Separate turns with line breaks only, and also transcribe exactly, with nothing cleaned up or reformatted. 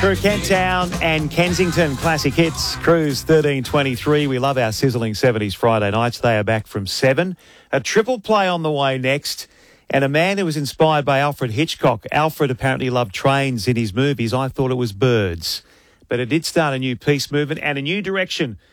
Through Kent Town and Kensington, classic hits, Cruise thirteen twenty-three. We love our sizzling seventies Friday nights. They are back from seven. A triple play on the way next. And a man who was inspired by Alfred Hitchcock. Alfred apparently loved trains in his movies. I thought it was birds. But it did start a new peace movement and a new direction